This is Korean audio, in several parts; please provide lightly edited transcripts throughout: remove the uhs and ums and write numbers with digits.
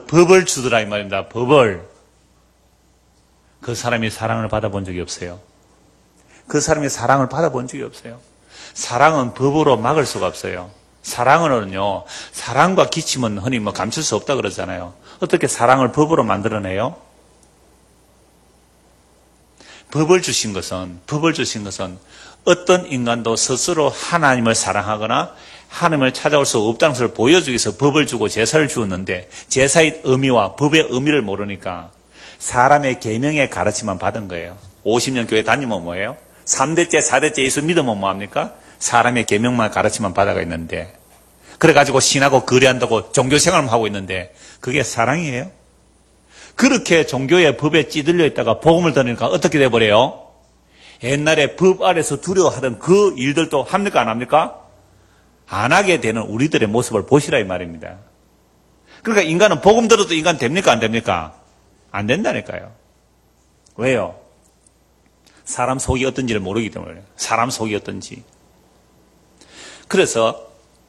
법을 주더라 이 말입니다. 법을. 그 사람이 사랑을 받아본 적이 없어요. 그 사람이 사랑을 받아본 적이 없어요. 사랑은 법으로 막을 수가 없어요. 사랑은요, 사랑과 기침은 흔히 감출 수 없다 그러잖아요. 어떻게 사랑을 법으로 만들어내요? 법을 주신 것은 어떤 인간도 스스로 하나님을 사랑하거나 하나님을 찾아올 수 없다는 것을 보여주기 위해서 법을 주고 제사를 주었는데 제사의 의미와 법의 의미를 모르니까 사람의 계명의 가르침만 받은 거예요. 50년 교회 다니면 뭐예요? 3대째 4대째 예수 믿으면 뭐합니까? 사람의 계명만 가르침만 받아가 있는데 그래가지고 신하고 거래한다고 종교생활만 하고 있는데 그게 사랑이에요? 그렇게 종교의 법에 찌들려 있다가 복음을 들으니까 어떻게 돼버려요? 옛날에 법 아래서 두려워하던 그 일들도 합니까 안 합니까? 안 하게 되는 우리들의 모습을 보시라 이 말입니다. 그러니까 인간은 복음 들어도 인간 됩니까 안 됩니까? 안 된다니까요. 왜요? 사람 속이 어떤지를 모르기 때문에. 사람 속이 어떤지. 그래서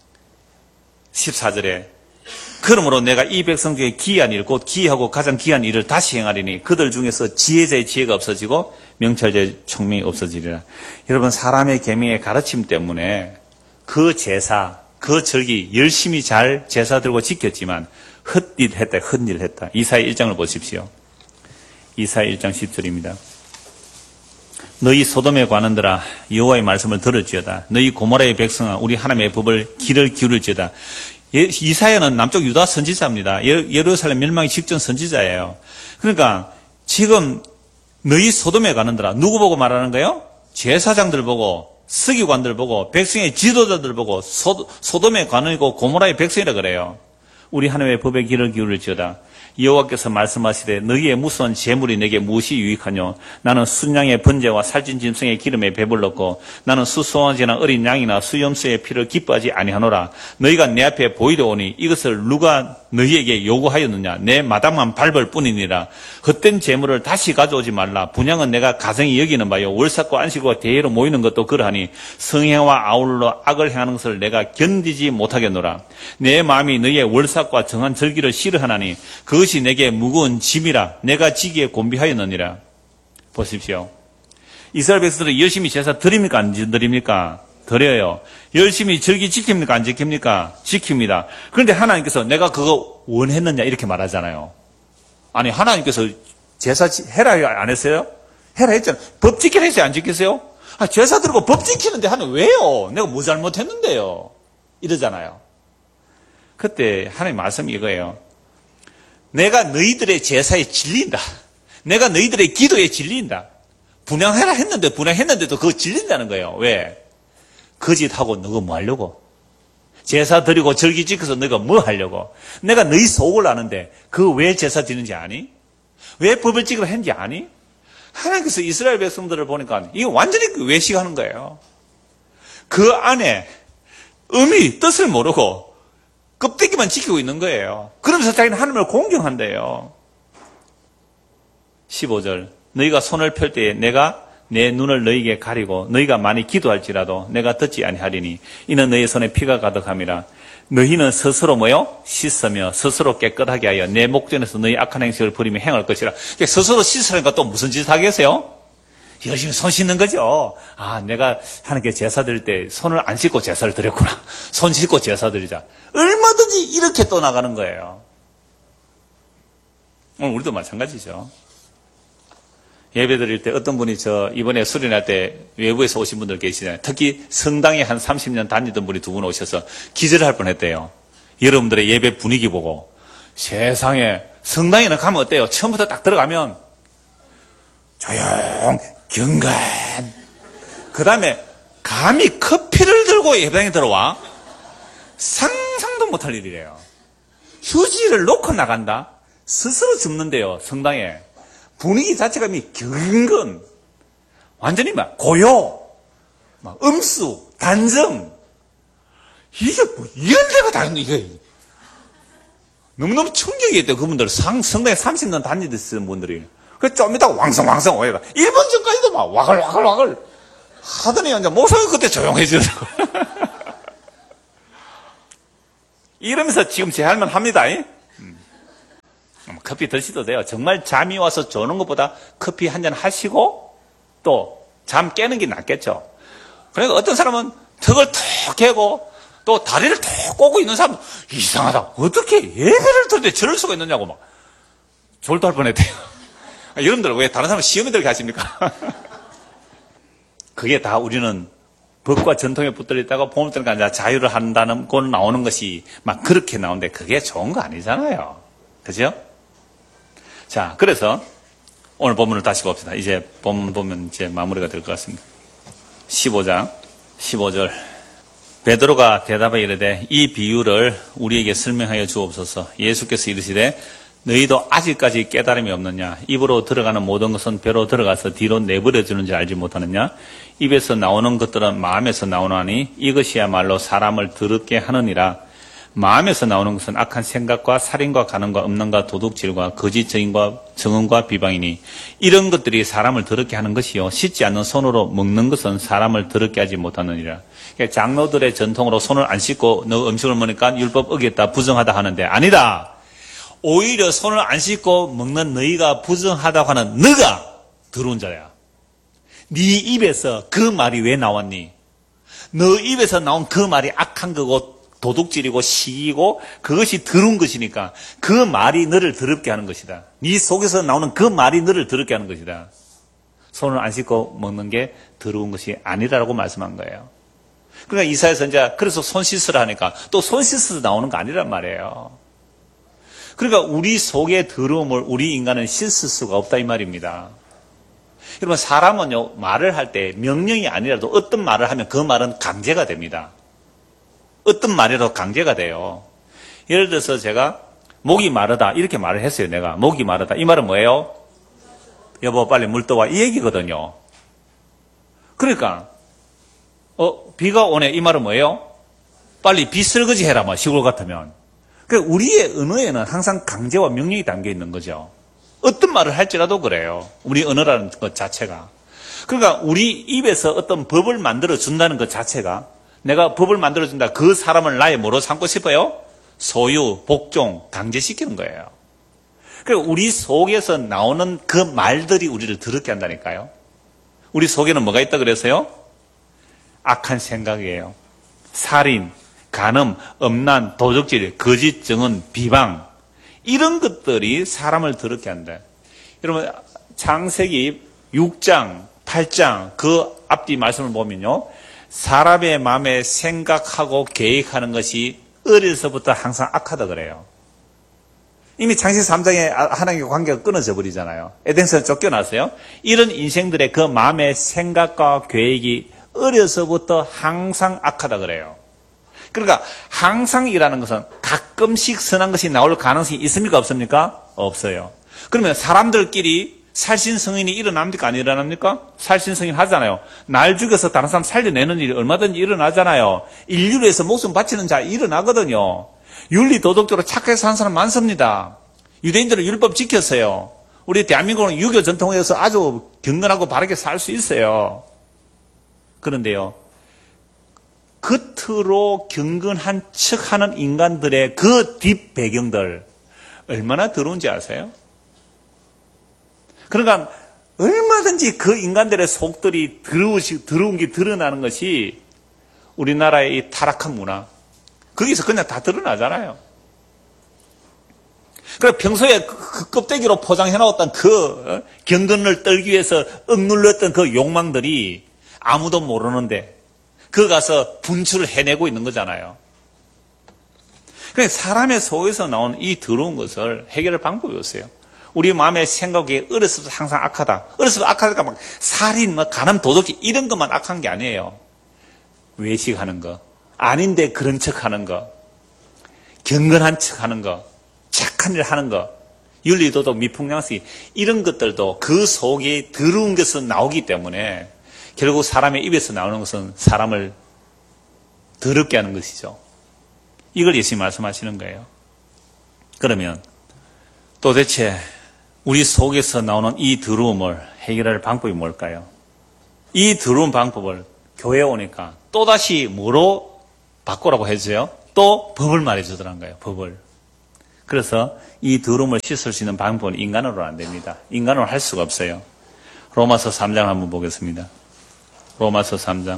14절에 그러므로 내가 이 백성 중에 기이한 일, 곧 기이하고 가장 기이한 일을 다시 행하리니 그들 중에서 지혜자의 지혜가 없어지고 명철자의 총명이 없어지리라. 여러분 사람의 계명의 가르침 때문에 그 제사, 그 절기 열심히 잘 제사 들고 지켰지만 헛일했다. 이사야 1장을 보십시오. 이사야 1장 10절입니다. 너희 소돔에 관한들아 여호와의 말씀을 들을지어다. 너희 고모라의 백성아 우리 하나님의 법을 귀를 기울일지어다. 이사야는 남쪽 유다 선지자입니다. 예루살렘 멸망이 직전 선지자예요. 그러니까 지금 너희 소돔에 가는더라. 누구 보고 말하는 거예요? 제사장들 보고 서기관들 보고 백성의 지도자들 보고 소돔에 관원이고 고모라의 백성이라 그래요. 우리 하나님의 법에 귀를 기울일지어다. 여호와께서 말씀하시되 너희의 무수한 재물이 내게 무엇이 유익하뇨? 나는 순양의 번제와 살찐 짐승의 기름에 배불렀고 나는 수송아지나 어린 양이나 수염소의 피를 기뻐하지 아니하노라. 너희가 내 앞에 보이려 오니 이것을 누가 너희에게 요구하였느냐? 내 마당만 밟을 뿐이니라. 헛된 재물을 다시 가져오지 말라. 분향은 내가 가정이 여기는 바요. 월삭과 안식과 대회로 모이는 것도 그러하니 성행와 아울러 악을 행하는 것을 내가 견디지 못하겠노라. 내 마음이 너희의 월삭과 정한 절기를 싫어하나니 그것이 내게 무거운 짐이라. 내가 지기에 곤비하였느니라. 보십시오. 이스라엘 백성들은 열심히 제사 드립니까 안 드립니까? 드려요. 열심히 절기 지킵니까 안 지킵니까? 지킵니다. 그런데 하나님께서 내가 그거 원했느냐 이렇게 말하잖아요. 아니 하나님께서 제사 해라 안 했어요? 해라 했잖아요. 법 지키라 했어요 안 지켰어요? 제사 드리고 법 지키는데 하나님 왜요? 내가 뭐 잘못했는데요? 이러잖아요. 그때 하나님 말씀이 이거예요. 내가 너희들의 제사에 질린다. 내가 너희들의 기도에 질린다. 분향했는데도 그거 질린다는 거예요. 왜? 거짓하고 너가 뭐 하려고? 제사 드리고 절기 지켜서 너가 뭐 하려고? 내가 너희 속을 아는데 그 왜 제사 드리는지 아니? 왜 법을 지키라 했는지 아니? 하나님께서 이스라엘 백성들을 보니까 이거 완전히 외식하는 거예요. 그 안에 의미, 뜻을 모르고 껍데기만 지키고 있는 거예요. 그러면서 자기는 하나님을 공경한대요. 15절 너희가 손을 펼 때에 내가 내 눈을 너희에게 가리고 너희가 많이 기도할지라도 내가 듣지 아니하리니 이는 너희 손에 피가 가득함이라. 너희는 스스로 뭐요? 씻으며 스스로 깨끗하게 하여 내 목전에서 너희 악한 행실을 버리며 행할 것이라. 스스로 씻으니까 또 무슨 짓을 하겠어요? 열심히 손 씻는 거죠. 내가 하나님께 제사 드릴 때 손을 안 씻고 제사를 드렸구나. 손 씻고 제사 드리자. 얼마든지 이렇게 또 나가는 거예요. 오늘 우리도 마찬가지죠. 예배 드릴 때 어떤 분이 이번에 수련할 때 외부에서 오신 분들 계시잖아요. 특히 성당에 한 30년 다니던 분이 두 분 오셔서 기절할 뻔했대요. 여러분들의 예배 분위기 보고. 세상에 성당에는 가면 어때요? 처음부터 딱 들어가면 조용, 경건. 그 다음에 감히 커피를 들고 예배당에 들어와? 상상도 못할 일이래요. 휴지를 놓고 나간다? 스스로 줍는데요, 성당에. 분위기 자체가 경건. 완전히 고요. 음수, 단정. 이게 이런 데가 다 있는, 이게. 너무너무 충격이었대요, 그분들. 성당에 30년 다니던 분들이. 좀 이따가 왕성왕성 오해가. 1분 전까지도 와글와글 하더니 이제 목소리 그때 조용해지더라고. 이러면서 지금 제 할 만 합니다. 커피 드셔도 돼요. 정말 잠이 와서 조는 것보다 커피 한 잔 하시고 또 잠 깨는 게 낫겠죠. 그러니까 어떤 사람은 턱을 턱 깨고 또 다리를 턱 꼬고 있는 사람 이상하다. 어떻게 예배를 들때 저럴 수가 있느냐고 막 졸도할 뻔했대요. 여러분들 왜 다른 사람 시험에 들게 하십니까? 그게 다 우리는 법과 전통에 붙들려 있다가 보험 때문에 이제 자유를 한다는 건 나오는 것이 막 그렇게 나오는데 그게 좋은 거 아니잖아요. 그죠? 자, 그래서 오늘 본문을 다시 봅시다. 이제 본문 보면 이제 마무리가 될 것 같습니다. 15장 15절 베드로가 대답하여 이르되 이 비유를 우리에게 설명하여 주옵소서. 예수께서 이르시되 너희도 아직까지 깨달음이 없느냐? 입으로 들어가는 모든 것은 배로 들어가서 뒤로 내버려 주는지 알지 못하느냐? 입에서 나오는 것들은 마음에서 나오나니 이것이야말로 사람을 더럽게 하느니라. 마음에서 나오는 것은 악한 생각과 살인과 간음과 음란과 도둑질과 거짓 증언과 비방이니 이런 것들이 사람을 더럽게 하는 것이요 씻지 않는 손으로 먹는 것은 사람을 더럽게 하지 못하느니라. 그러니까 장로들의 전통으로 손을 안 씻고 너 음식을 먹으니까 율법 어겼다 부정하다 하는데 아니다. 오히려 손을 안 씻고 먹는 너희가 부정하다고 하는 너가 더러운 자야. 네 입에서 그 말이 왜 나왔니? 너 입에서 나온 그 말이 악한 거고 도둑질이고 시기고 그것이 더러운 것이니까 그 말이 너를 더럽게 하는 것이다. 네 속에서 나오는 그 말이 너를 더럽게 하는 것이다. 손을 안 씻고 먹는 게 더러운 것이 아니라고 말씀한 거예요. 그러니까 이사야 선지자 그래서 손 씻으라 하니까 또 손 씻어서 나오는 거 아니란 말이에요. 그러니까 우리 속의 더러움을 우리 인간은 씻을 수가 없다 이 말입니다. 여러분 사람은요 말을 할 때 명령이 아니라도 어떤 말을 하면 그 말은 강제가 됩니다. 어떤 말이라도 강제가 돼요. 예를 들어서 제가 목이 마르다 이렇게 말을 했어요. 내가 목이 마르다 이 말은 뭐예요? 여보 빨리 물 떠와 이 얘기거든요. 그러니까 비가 오네 이 말은 뭐예요? 빨리 비 설거지 해라 뭐 시골 같으면. 그러니까 우리의 언어에는 항상 강제와 명령이 담겨 있는 거죠. 어떤 말을 할지라도 그래요. 우리 언어라는 것 자체가. 그러니까 우리 입에서 어떤 법을 만들어 준다는 것 자체가 내가 법을 만들어준다. 그 사람을 나의 뭐로 삼고 싶어요? 소유, 복종, 강제시키는 거예요. 그러니까 우리 속에서 나오는 그 말들이 우리를 더럽게 한다니까요. 우리 속에는 뭐가 있다 그래서요? 악한 생각이에요. 살인, 간음, 음란, 도둑질, 거짓 증언, 비방 이런 것들이 사람을 더럽게 한다. 여러분 창세기 6장, 8장 그 앞뒤 말씀을 보면요. 사람의 마음에 생각하고 계획하는 것이 어려서부터 항상 악하다 그래요. 이미 창세기 3장에 하나님과 관계가 끊어져 버리잖아요. 에덴에서 쫓겨났어요. 이런 인생들의 그 마음의 생각과 계획이 어려서부터 항상 악하다 그래요. 그러니까 항상이라는 것은 가끔씩 선한 것이 나올 가능성이 있습니까? 없습니까? 없어요. 그러면 사람들끼리 살신성인이 일어납니까? 안 일어납니까? 살신성인 하잖아요. 날 죽여서 다른 사람 살려내는 일이 얼마든지 일어나잖아요. 인류를 위해서 목숨 바치는 자 일어나거든요. 윤리 도덕적으로 착하게 사는 사람 많습니다. 유대인들은 율법 지켰어요. 우리 대한민국은 유교 전통에서 아주 경건하고 바르게 살 수 있어요. 그런데요. 겉으로 경건한 척하는 인간들의 그 뒷배경들 얼마나 더러운지 아세요? 그러니까 얼마든지 그 인간들의 속들이 더러운 게 드러나는 것이 우리나라의 이 타락한 문화. 거기서 그냥 다 드러나잖아요. 그래 평소에 그 껍데기로 포장해놓았던 그 경건을 떨기 위해서 억눌렀던 그 욕망들이 아무도 모르는데 그 가서 분출을 해내고 있는 거잖아요. 그래서 사람의 속에서 나온 이 더러운 것을 해결할 방법이 없어요. 우리 마음의 생각이 어렸을 때 항상 악하다. 어렸을 때 악하니까 막 살인, 간음, 도둑질 이런 것만 악한 게 아니에요. 외식하는 거, 아닌데 그런 척하는 거, 경건한 척하는 거, 착한 일 하는 거, 윤리도덕, 미풍양식 이런 것들도 그 속에 더러운 것은 나오기 때문에 결국 사람의 입에서 나오는 것은 사람을 더럽게 하는 것이죠. 이걸 예수님이 말씀하시는 거예요. 그러면 도대체 우리 속에서 나오는 이 더러움을 해결할 방법이 뭘까요? 이 더러운 방법을 교회에 오니까 또다시 뭐로 바꾸라고 해주세요? 또 법을 말해주더란 거예요. 법을. 그래서 이 더러움을 씻을 수 있는 방법은 인간으로는 안 됩니다. 인간으로 할 수가 없어요. 로마서 3장 한번 보겠습니다. 로마서 3장.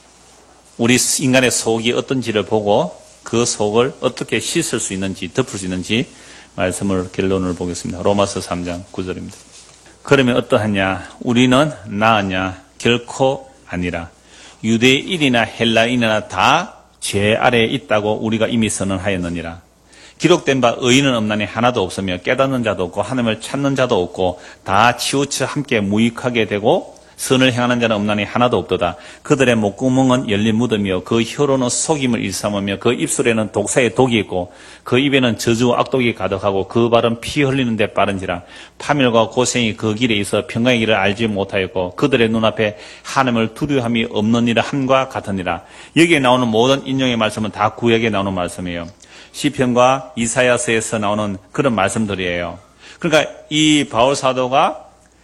우리 인간의 속이 어떤지를 보고 그 속을 어떻게 씻을 수 있는지, 덮을 수 있는지 말씀을, 결론을 보겠습니다. 로마서 3장 9절입니다. 그러면 어떠하냐? 우리는 나으냐? 결코 아니라. 유대인이나 헬라인이나 다 죄 아래에 있다고 우리가 이미 선언하였느니라. 기록된 바 의인은 없나니 하나도 없으며 깨닫는 자도 없고 하나님을 찾는 자도 없고 다 치우쳐 함께 무익하게 되고 선을 행하는 자는 없나니 하나도 없도다. 그들의 목구멍은 열린 무덤이요 그 혀로는 속임을 일삼으며 그 입술에는 독사의 독이 있고 그 입에는 저주와 악독이 가득하고 그 발은 피 흘리는 데 빠른지라. 파멸과 고생이 그 길에 있어 평강의 길을 알지 못하였고 그들의 눈앞에 하나님을 두려움이 없느니라 함과 같으니라. 여기에 나오는 모든 인용의 말씀은 다 구약에 나오는 말씀이에요. 시편과 이사야서에서 나오는 그런 말씀들이에요. 그러니까 이 바울 사도가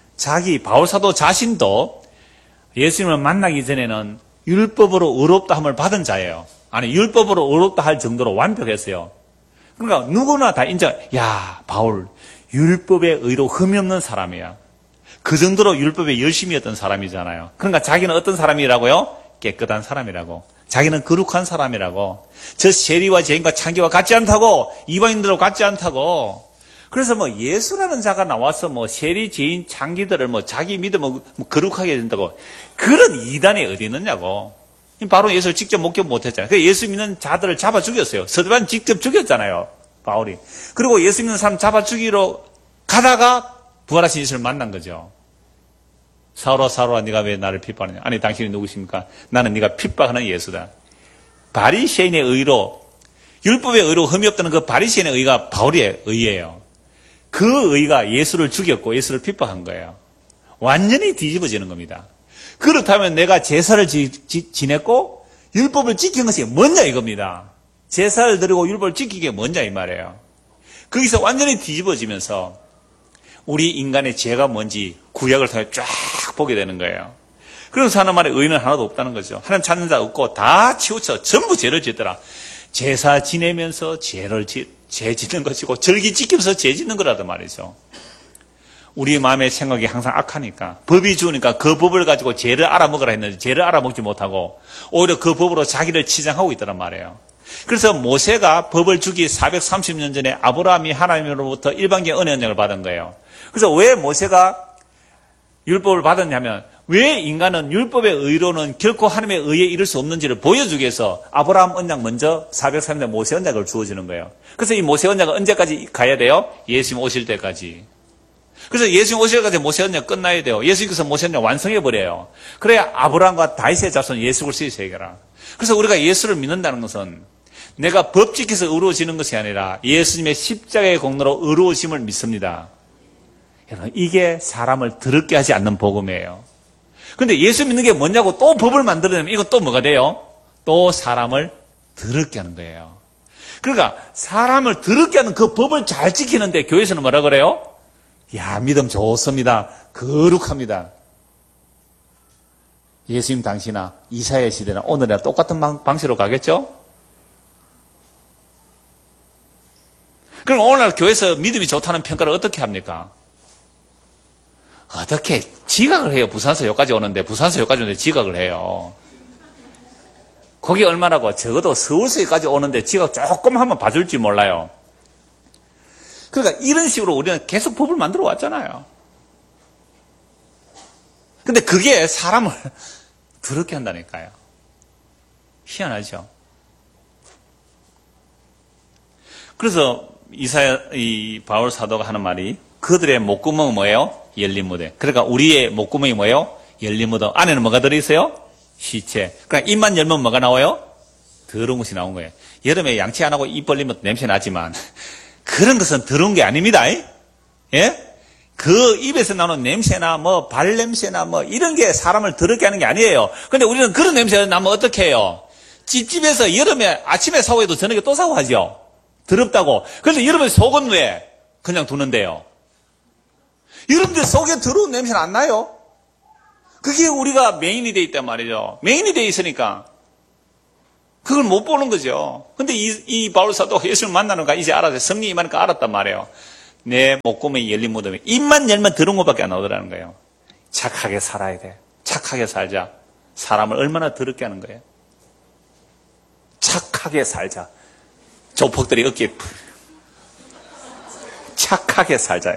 바울 사도 자신도 예수님을 만나기 전에는 율법으로 의롭다 함을 받은 자예요. 아니, 율법으로 의롭다 할 정도로 완벽했어요. 그러니까 누구나 다 야, 바울, 율법의 의로 흠이 없는 사람이야. 그 정도로 율법에 열심히 했던 사람이잖아요. 그러니까 자기는 어떤 사람이라고요? 깨끗한 사람이라고. 자기는 거룩한 사람이라고. 저 세리와 죄인과 창기와 같지 않다고. 이방인들과 같지 않다고. 그래서 예수라는 자가 나와서 세리, 죄인, 창기들을 자기 믿음을 거룩하게 된다고. 그런 이단이 어디 있느냐고. 바로 예수를 직접 목격 못했잖아요. 그래서 예수 믿는 자들을 잡아 죽였어요. 스데반 직접 죽였잖아요. 바울이. 그리고 예수 믿는 사람 잡아 죽이러 가다가 부활하신 예수를 만난 거죠. 사울아 사울아 네가 왜 나를 핍박하느냐. 아니 당신이 누구십니까? 나는 네가 핍박하는 예수다. 바리새인의 의로, 율법의 의로 흠이 없다는 그 바리새인의 의가 바울의 의예요. 그 의가 예수를 죽였고 예수를 핍박한 거예요. 완전히 뒤집어지는 겁니다. 그렇다면 내가 제사를 지냈고 율법을 지킨 것이 뭐냐 이겁니다. 제사를 드리고 율법을 지키게 뭐냐 이 말이에요. 거기서 완전히 뒤집어지면서 우리 인간의 죄가 뭔지 구약을 통해 쫙 보게 되는 거예요. 그래서 하나님 안에 의인은 하나도 없다는 거죠. 하나님 찾는 자 없고 다 치우쳐 전부 죄를 짓더라. 제사 지내면서 죄 짓는 것이고 절기 지키면서 죄 짓는 거라단 말이죠. 우리 마음의 생각이 항상 악하니까 법이 주니까 그 법을 가지고 죄를 알아먹으라 했는데 죄를 알아먹지 못하고 오히려 그 법으로 자기를 치장하고 있다는 말이에요. 그래서 모세가 법을 주기 430년 전에 아브라함이 하나님으로부터 일방적인 은혜 언약을 받은 거예요. 그래서 왜 모세가 율법을 받았냐면 왜 인간은 율법의 의로는 결코 하나님의 의에 이를 수 없는지를 보여주기 위해서 아브라함 언약 먼저 430년 모세 언약을 주어지는 거예요. 그래서 이 모세 언약은 언제까지 가야 돼요? 예수님 오실 때까지. 그래서 예수님 오실 때까지 모세 언약 끝나야 돼요. 예수님께서 모세 언약 완성해버려요. 그래야 아브라함과 다윗의 자손 예수 그리스도의 세계라. 그래서 우리가 예수를 믿는다는 것은 내가 법 지켜서 의로워지는 것이 아니라 예수님의 십자가의 공로로 의로우심을 믿습니다. 여러분, 이게 사람을 더럽게 하지 않는 복음이에요. 근데 예수 믿는 게 뭐냐고 또 법을 만들어내면 이건 또 뭐가 돼요? 또 사람을 더럽게 하는 거예요. 그러니까 사람을 더럽게 하는 그 법을 잘 지키는데 교회에서는 뭐라 그래요? 야, 믿음 좋습니다. 거룩합니다. 예수님 당시나 이사야 시대나 오늘이나 똑같은 방식으로 가겠죠? 그럼 오늘날 교회에서 믿음이 좋다는 평가를 어떻게 합니까? 어떻게 지각을 해요? 부산서 여기까지 오는데 지각을 해요. 거기 얼마라고? 적어도 서울서까지 오는데 지각 조금 하면 봐줄지 몰라요. 그러니까 이런 식으로 우리는 계속 법을 만들어 왔잖아요. 근데 그게 사람을 더럽게 한다니까요. 희한하죠. 그래서 이 바울 사도가 하는 말이 그들의 목구멍은 뭐예요? 열린 무덤. 그러니까 우리의 목구멍이 뭐예요? 열린 무덤. 안에는 뭐가 들어있어요? 시체. 그러니까 입만 열면 뭐가 나와요? 더러운 것이 나온 거예요. 여름에 양치 안 하고 입 벌리면 냄새 나지만 그런 것은 더러운 게 아닙니다. 예? 그 입에서 나오는 냄새나 발냄새나 이런 게 사람을 더럽게 하는 게 아니에요. 근데 우리는 그런 냄새가 나면 어떻게 해요? 집에서 여름에 아침에 샤워해도 저녁에 또 샤워하죠. 더럽다고. 그래서 여러분 속은 왜 그냥 두는데요? 여러분들 속에 더러운 냄새는 안 나요? 그게 우리가 메인이 돼 있단 말이죠. 메인이 돼 있으니까. 그걸 못 보는 거죠. 근데 이 바울 사도가 예수를 만나는가 이제 알았어요. 성령이 임하니까 알았단 말이에요. 내 목구멍이 열린 무덤에 입만 열면 더러운 것밖에 안 나오더라는 거예요. 착하게 살아야 돼. 착하게 살자. 사람을 얼마나 더럽게 하는 거예요. 착하게 살자. 조폭들이 어깨에 착하게 살자.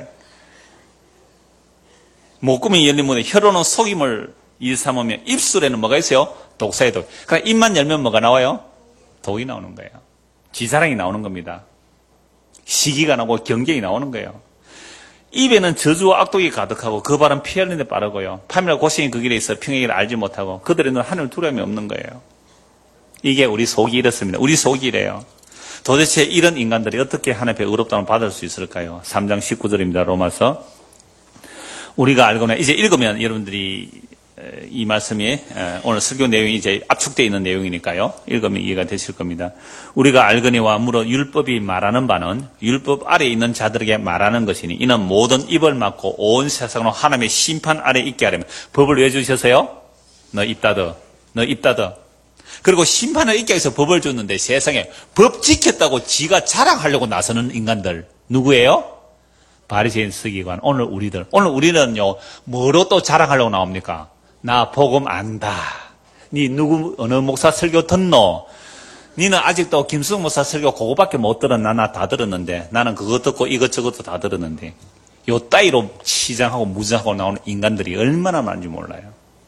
목구멍이 열린 무덤에 혀로는 속임을 일삼으면 입술에는 뭐가 있어요? 독사의 독. 그러니까 입만 열면 뭐가 나와요? 독이 나오는 거예요. 지사랑이 나오는 겁니다. 시기가 나오고 경쟁이 나오는 거예요. 입에는 저주와 악독이 가득하고 그 발은 피하는 데 빠르고요. 밤이라 고생이 그 길에 있어 평행을 알지 못하고 그들의 눈은 하늘 두려움이 없는 거예요. 이게 우리 속이 이렇습니다. 우리 속이 이래요. 도대체 이런 인간들이 어떻게 하나님 앞에 의롭다함을 받을 수 있을까요? 3장 19절입니다. 로마서. 우리가 알거나 이제 읽으면 여러분들이 이 말씀이 오늘 설교 내용이 이제 압축되어 있는 내용이니까요. 읽으면 이해가 되실 겁니다. 우리가 알거니와 물어 율법이 말하는 바는 율법 아래에 있는 자들에게 말하는 것이니 이는 모든 입을 막고 온 세상으로 하나님의 심판 아래에 있게 하려면 법을 왜 주셨어요? 너 입 닫어. 너 입 닫어. 그리고 심판을 있게 해서 법을 줬는데 세상에 법 지켰다고 지가 자랑하려고 나서는 인간들 누구예요? 바리새인 서기관. 오늘 우리는요 뭐로 또 자랑하려고 나옵니까? 나 복음 안다. 니 누구 어느 목사 설교 듣노? 니는 아직도 김수영 목사 설교 그거밖에 못 들었나? 나 다 들었는데 나는 그거 듣고 이것저것도 다 들었는데 요 따위로 시장하고 무장하고 나오는 인간들이 얼마나 많은지 몰라요.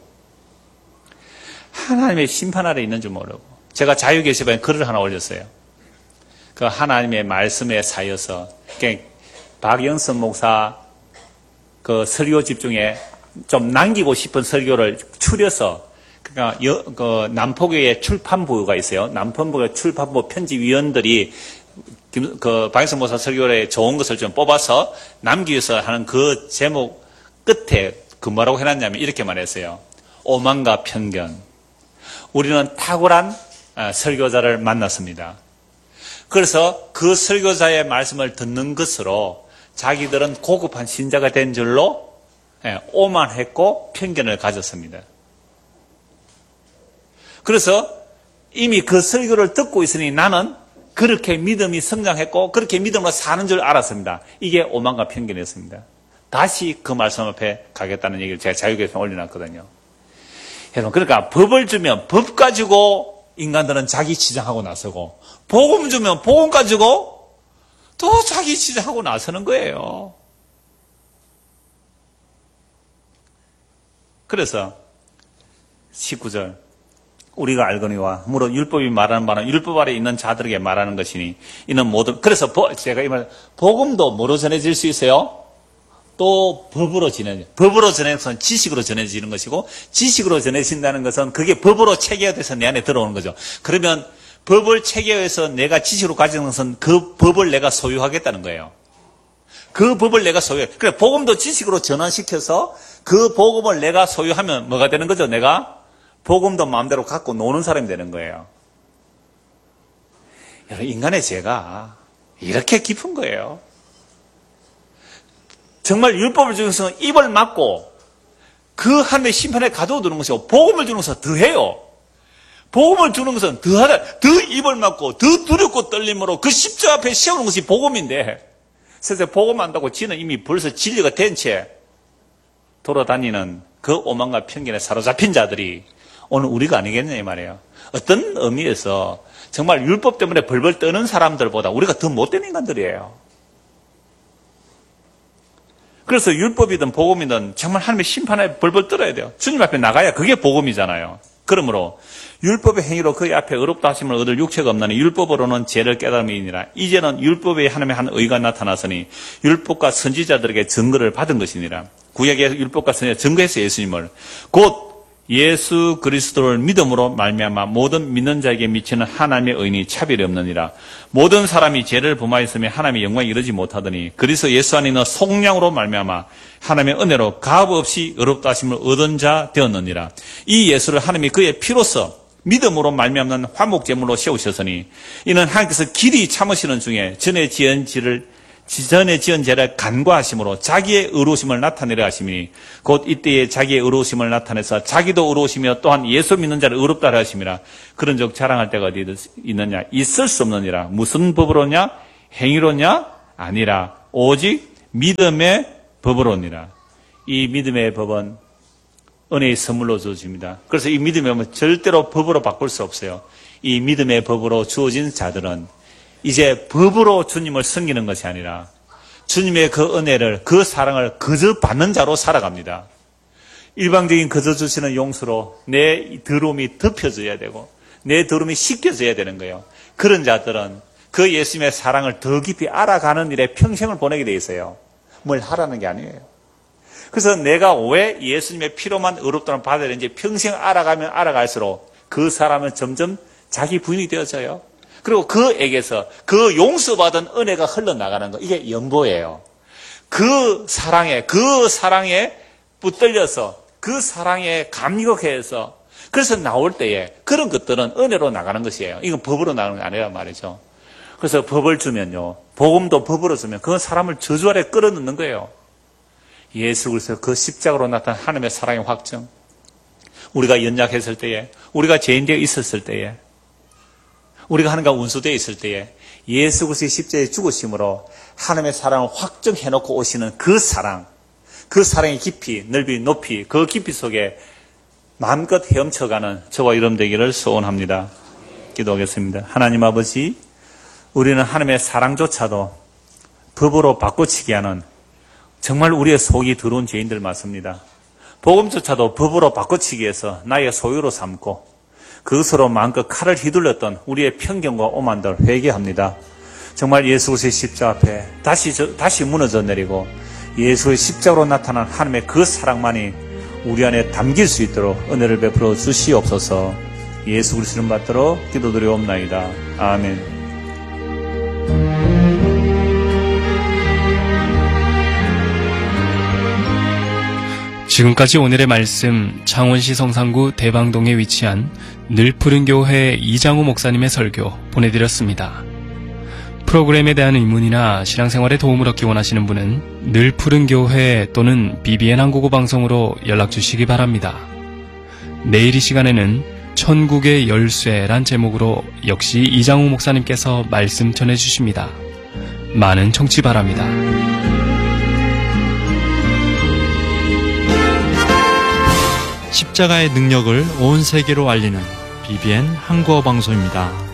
하나님의 심판 아래 있는 줄 모르고 제가 자유게시판에 글을 하나 올렸어요. 그 하나님의 말씀에 사여서 박영선 목사 그 설교 집중에 좀 남기고 싶은 설교를 추려서 그러니까 그 남포교의 출판부가 있어요. 남포교의 출판부 편집위원들이 그 박영선 목사 설교에 좋은 것을 좀 뽑아서 남기기 위해서 하는 그 제목 끝에 그 뭐라고 해놨냐면 이렇게 말했어요. 오만과 편견. 우리는 탁월한 설교자를 만났습니다. 그래서 그 설교자의 말씀을 듣는 것으로 자기들은 고급한 신자가 된 줄로 오만했고 편견을 가졌습니다. 그래서 이미 그 설교를 듣고 있으니 나는 그렇게 믿음이 성장했고 그렇게 믿음으로 사는 줄 알았습니다. 이게 오만과 편견이었습니다. 다시 그 말씀 앞에 가겠다는 얘기를 제가 자유교회에서 올려놨거든요. 여러분, 그러니까 법을 주면 법 가지고 인간들은 자기 치장하고 나서고 복음 주면 복음 가지고 또 자기 치장하고 나서는 거예요. 그래서 19절 우리가 알거니와 물론 율법이 말하는 바는 율법 아래 있는 자들에게 말하는 것이니 이는 모든 그래서 제가 이 말 복음도 뭐로 전해질 수 있어요? 또 법으로 전해지는 것은 지식으로 전해지는 것이고 지식으로 전해진다는 것은 그게 법으로 체계화돼서 내 안에 들어오는 거죠. 그러면 법을 체계화해서 내가 지식으로 가지는 것은 그 법을 내가 소유하겠다는 거예요. 그 법을 내가 소유해. 그래 복음도 지식으로 전환시켜서 그 복음을 내가 소유하면 뭐가 되는 거죠? 내가 복음도 마음대로 갖고 노는 사람이 되는 거예요. 여러분 인간의 죄가 이렇게 깊은 거예요. 정말 율법을 주는 것은 입을 막고 그 하나님의 심판에 가둬두는 것이고 복음을 주는 것은 더해요. 복음을 주는 것은 더하다. 더 입을 막고 더 두렵고 떨림으로 그 십자가 앞에 세우는 것이 복음인데 세상에 복음 안다고 지는 이미 벌써 진리가 된 채 돌아다니는 그 오만과 편견에 사로잡힌 자들이 오늘 우리가 아니겠냐 이 말이에요. 어떤 의미에서 정말 율법 때문에 벌벌 떠는 사람들보다 우리가 더 못된 인간들이에요. 그래서 율법이든 복음이든 정말 하나님의 심판에 벌벌 떨어야 돼요. 주님 앞에 나가야 그게 복음이잖아요. 그러므로 율법의 행위로 그의 앞에 의롭다 하심을 얻을 육체가 없나니 율법으로는 죄를 깨달음이니라. 이제는 율법에 하나님의 한 의가 나타났으니 율법과 선지자들에게 증거를 받은 것이니라. 구약의 율법과 선지자 증거해서 예수님을 곧 예수 그리스도를 믿음으로 말미암아 모든 믿는 자에게 미치는 하나님의 의인이 차별이 없느니라. 모든 사람이 죄를 범하였으며 하나님의 영광에 이르지 못하더니 그리스도 예수 안에 있는 속량으로 말미암아 하나님의 은혜로 값 없이 의롭다 하심을 얻은 자 되었느니라. 이 예수를 하나님이 그의 피로써 믿음으로 말미암는 화목제물로 세우셨으니 이는 하나님께서 길이 참으시는 중에 전에 지은 죄를 전에 지은 죄를 간과하심으로 자기의 의로우심을 나타내려 하심이니 곧 이때에 자기의 의로우심을 나타내서 자기도 의로우시며 또한 예수 믿는 자를 의롭다 하심이라. 그런즉 자랑할 때가 어디 있느냐? 있을 수 없느니라. 무슨 법으로냐? 행위로냐? 아니라 오직 믿음의 법으로니라. 이 믿음의 법은 은혜의 선물로 주어집니다. 그래서 이 믿음의 법은 절대로 법으로 바꿀 수 없어요. 이 믿음의 법으로 주어진 자들은 이제 법으로 주님을 섬기는 것이 아니라 주님의 그 은혜를, 그 사랑을 그저 받는 자로 살아갑니다. 일방적인 그저 주시는 용서로 내 더러움이 덮여져야 되고 내 더러움이 씻겨져야 되는 거예요. 그런 자들은 그 예수님의 사랑을 더 깊이 알아가는 일에 평생을 보내게 돼 있어요. 뭘 하라는 게 아니에요. 그래서 내가 왜 예수님의 피로만 의롭다는 받아야 되는지 평생 알아가면 알아갈수록 그 사람은 점점 자기 부인이 되어져요. 그리고 그에게서 그 용서받은 은혜가 흘러나가는 거, 이게 연보예요. 그 사랑에 붙들려서 그 사랑에 감격해서 그래서 나올 때에 그런 것들은 은혜로 나가는 것이에요. 이건 법으로 나가는 게 아니란 말이죠. 그래서 법을 주면요, 복음도 법으로 주면 그건 사람을 저주 아래 끌어넣는 거예요. 예수 그리스도 그 십자가로 나타난 하나님의 사랑의 확정, 우리가 연약했을 때에, 우리가 죄인되어 있었을 때에, 우리가 하나님과 원수되어 있을 때에 예수 그리스도의 십자가에 죽으심으로 하나님의 사랑을 확정해놓고 오시는 그 사랑, 그 사랑의 깊이, 넓이, 높이, 그 깊이 속에 마음껏 헤엄쳐가는 저와 여러분 되기를 소원합니다. 기도하겠습니다. 하나님 아버지, 우리는 하나님의 사랑조차도 법으로 바꿔치기 하는 정말 우리의 속이 더러운 죄인들 맞습니다. 복음조차도 법으로 바꿔치기 해서 나의 소유로 삼고 그것으로 마음껏 칼을 휘둘렀던 우리의 편견과 오만들 회개합니다. 정말 예수 그리스도의 십자가 앞에 다시 무너져 내리고 예수의 십자가로 나타난 하나님의 그 사랑만이 우리 안에 담길 수 있도록 은혜를 베풀어 주시옵소서. 예수 그리스도 이름 받들어 기도드리옵나이다. 아멘. 지금까지 오늘의 말씀, 창원시 성산구 대방동에 위치한 늘푸른 교회 이장우 목사님의 설교 보내드렸습니다. 프로그램에 대한 의문이나 신앙생활에 도움을 얻기 원하시는 분은 늘푸른 교회 또는 BBN 한국어 방송으로 연락주시기 바랍니다. 내일 이 시간에는 천국의 열쇠란 제목으로 역시 이장우 목사님께서 말씀 전해주십니다. 많은 청취 바랍니다. 십자가의 능력을 온 세계로 알리는 BBN 한국어 방송입니다.